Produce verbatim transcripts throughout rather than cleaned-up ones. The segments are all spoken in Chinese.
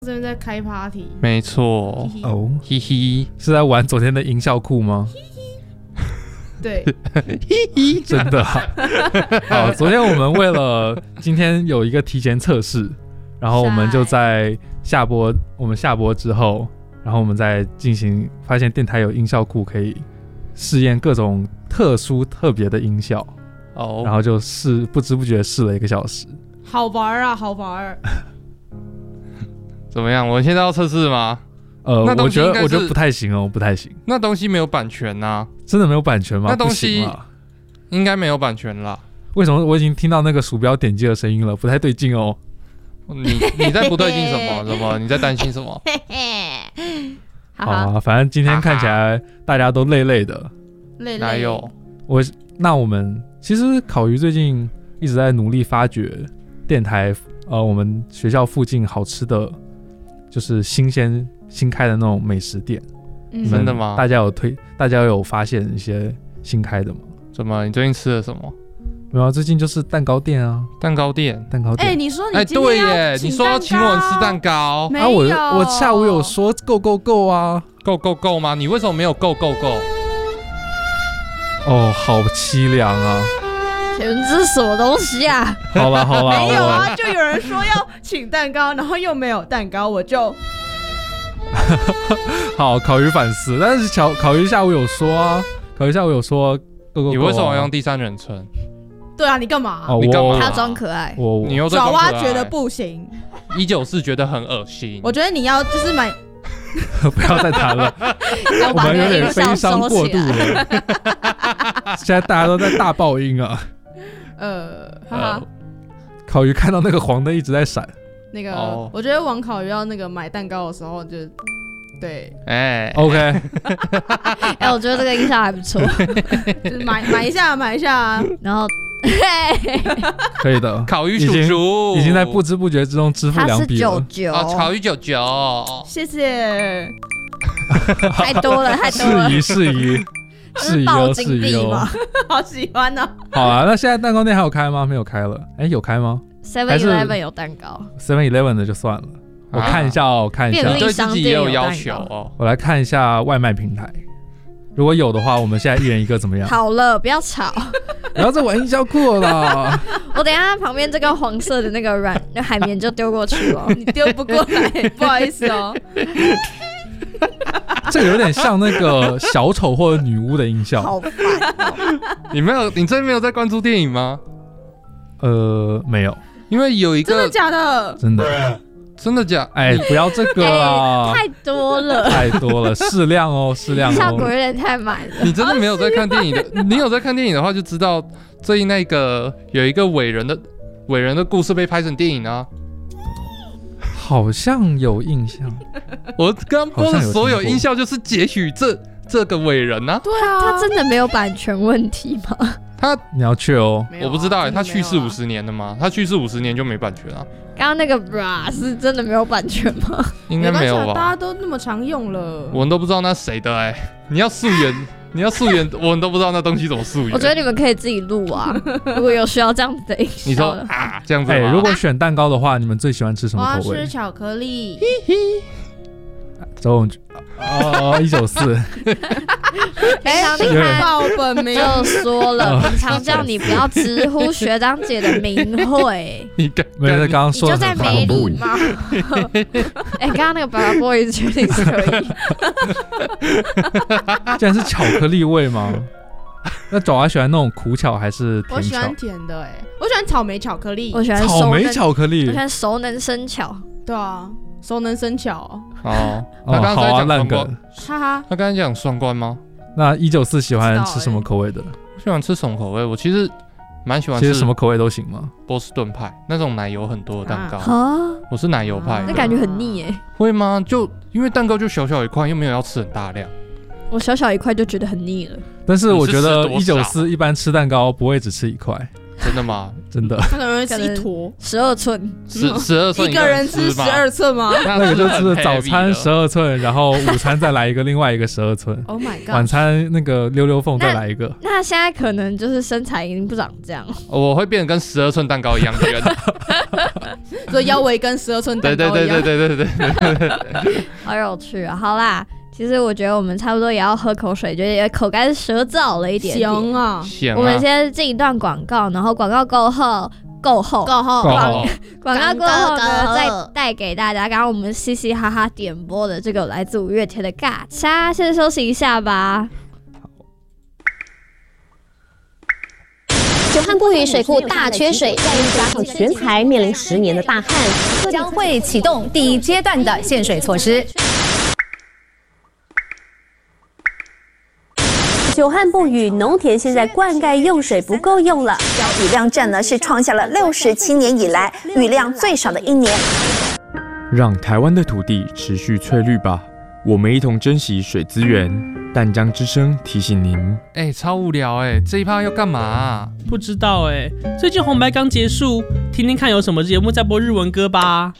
这边在开 party， 没错哦， 嘿嘿， 是在玩昨天的音效库吗？ 对， 真的啊。好，昨天我们为了今天有一个提前测试，然后我们就在下播，我们下播之后，然后我们再进行，发现电台有音效库可以试验各种特殊特别的音效， 哦， 然后就试不知不觉试了一个小时。 好玩啊，好玩。 怎么样？我现在要测试吗？ 呃， 那我觉得东西应该是我觉得不太行哦，不太行。 那东西没有版权呐、啊， 真的没有版权吗？ 那东西不行啦， 应该没有版权啦。 为什么我已经听到那个鼠标点击的声音了？不太对劲哦。 你你在不对劲什么？什么？你在担心什么？ 好啊，反正今天看起来大家都累累的。 累累。 哪有？ 我那我们其实烤鱼最近一直在努力发掘电台，呃，我们学校附近好吃的，就是新鲜新开的那种美食店。 嗯、 真的吗？ 大家有推，大家有发现一些新开的吗？ 怎么？你最近吃了什么？ 没有、啊，最近就是蛋糕店啊， 蛋糕店， 蛋糕店。 哎、欸，你说你哎、 今天对要耶，你说要请我吃蛋糕， 没有啊，我我下午有说够够够啊， 够够够吗？你为什么没有够够够？ 哦，好凄凉啊！ 请问这是什么东西啊？ 好了好了， 没有啊，就有人说要请蛋糕，然后又没有蛋糕，我就好烤鱼反思，但是烤烤鱼下午有说啊，烤鱼下午有说够够够、啊。 你为什么用第三人称？ 对啊，你干嘛？ 哦， 你干嘛？ 他装可爱， 我你又在爪哇觉得不行， 一九四觉得很恶心。 我觉得你要就是买。 不要再谈了，我们有点悲伤过度了。现在大家都在大爆音啊。 呃，哈哈。 烤鱼看到那个黄灯一直在闪。 那个， 哦、 我觉得王烤鱼要那个买蛋糕的时候就，对， 哎、欸、 ，OK。 哎、欸，我觉得这个音效还不错， 就是买买一下，买一下， 然后。 可以的， 烤鱼叔叔已经在不知不觉之中支付两笔了。 他是九九啊，烤鱼九九， 谢谢。 太多了，太多了。 适宜适宜适宜哦，适宜哦。 好喜欢哦。 好啊，那现在蛋糕店还有开吗？没有开了。哎、欸，有开吗 ？Seven Eleven 有蛋糕。 Seven Eleven 的就算了，我看一下哦，我看一下。 你对自己也有要求哦。 我来看一下外卖平台。如果有的话，我们现在一人一个怎么样？ 好了，不要吵， 不要再玩音效库了啦。 我等一下旁边这个黄色的那个软海绵就丢过去了， 你丢不过来，不好意思哦。 这个有点像那个小丑或者女巫的音效。 好烦、哦！ 你没有，你真没有在关注电影吗？ 呃，没有， 因为有一个真的假的？ 真的。 真的假？ 哎，不要这个啊！ 太多了， 太多了，适量哦，适量哦。 效果有点太满了。 你真的没有在看电影的？你有在看电影的话，就知道最近那个有一个伟人的伟人的故事被拍成电影啊。 好像有印象。 我刚播的所有音效就是截取这这个伟人啊。 对啊， 他真的没有版权问题吗？ 他你要去哦， 我不知道哎、欸，他去世五十年了吗？他去世五十年就没版权啊？ 刚刚那个 bra 是真的没有版权吗？ 应该没有吧？ 大家都那么常用了， 我们都不知道那谁的哎、欸。你要溯源，你要溯源，我们都不知道那东西怎么溯源。 我觉得你们可以自己录啊，如果有需要这样子的音效。 你说啊，这样子。哎、 欸，如果选蛋糕的话，你们最喜欢吃什么口味？ 我要吃巧克力。 周永哦，一九四。 平常你看报本名就说了，平常叫你不要直呼学长姐的名讳。 你刚没有，刚刚说你就在没礼貌。哎，刚刚那个 Baba Boy 确定是可以。 竟然是巧克力味吗？那爪娃喜欢那种苦巧还是甜巧？ 我喜欢甜的哎、欸，我喜欢草莓巧克力。 我喜欢草莓巧克力， 我喜欢熟能生巧。 对啊。熟能生巧哦，他刚刚在讲双关， 哈哈， 他刚才讲双关吗？ 那一九四喜欢吃什么口味的？ 我喜欢吃什么口味？我其实蛮喜欢吃， 其实什么口味都行吗？ 波士顿派那种奶油很多的蛋糕， 啊、 我是奶油派的， 那感觉很腻耶。 会吗？就因为蛋糕就小小一块，又没有要吃很大量。 我小小一块就觉得很腻了。 但是我觉得你是吃多少一九四一般吃蛋糕不会只吃一块， 真的吗？ 真的。 他可能会吃一坨， 十二寸， 十十二寸一个人吃十二寸吗？ 那个就是早餐十二， 二寸，然后午餐再来一个另外一个十二寸， Oh my god！ 晚餐那个溜溜缝再来一个。 那现在可能就是身材已经不长这样， 我会变得跟十二寸蛋糕一样圆。 所以腰围跟十二寸蛋对对糕一样。 对对对对对对。 好有趣啊！好啦，其实我觉得我们差不多也要喝口水，觉得口干舌燥了一点点。 行啊， 行啊。 我们先进一段广告，然后广告过后。够后， 够后， 够后广告过后呢， 够再带给大家刚刚我们嘻嘻哈哈点播的这个来自五月天的尬掐，先休息一下吧。 久旱不雨，水库大缺水，再加上全台面临十年的大旱， 将会启动第一阶段的限水措施。 久旱不雨，农田现在灌溉用水不够用了， 雨量占呢是创下了六十七年以来雨量最少的一年。 让台湾的土地持续翠绿吧，我们一同珍惜水资源。淡江之声提醒您。 哎、欸，超无聊哎、欸，这一趴要干嘛、啊？ 不知道哎、欸，最近红白刚结束，听听看有什么节目在播日文歌吧。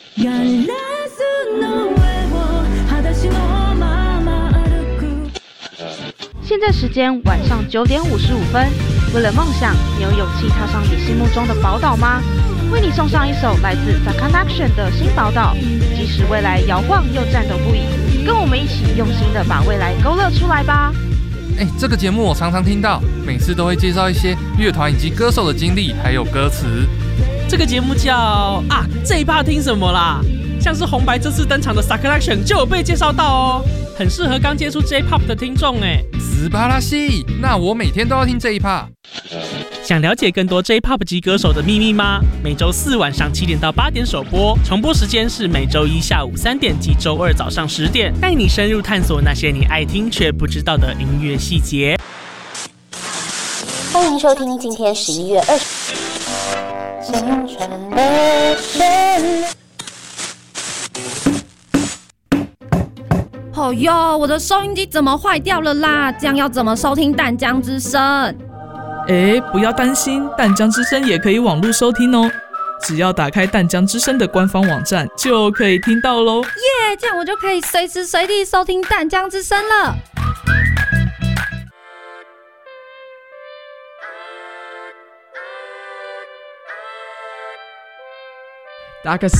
现在时间晚上九点五十五分。为了梦想，你有勇气踏上你心目中的宝岛吗？为你送上一首来自 Sakanation 的新宝岛，即使未来摇晃又颤抖不已，跟我们一起用心的把未来勾勒出来吧。 哎、欸，这个节目我常常听到，每次都会介绍一些乐团以及歌手的经历，还有歌词。 这个节目叫啊，这一趴听什么啦？像是红白这次登场的 Sakanation 就有被介绍到哦，很适合刚接触 J-Pop 的听众哎。 斯巴拉西，那我每天都要听这一趴。 想了解更多 J-Pop 级歌手的秘密吗？每周四晚上七点到八点首播，重播时间是每周一下午三点及周二早上十点，带你深入探索那些你爱听却不知道的音乐细节。 欢迎收听今天十一月二十。青春的旋律。 哦哟，我的收音机怎么坏掉了啦？这样要怎么收听淡江之声？ 哎，不要担心，淡江之声也可以网络收听哦。只要打开淡江之声的官方网站，就可以听到喽。 耶，这样我就可以随时随地收听淡江之声了。 打个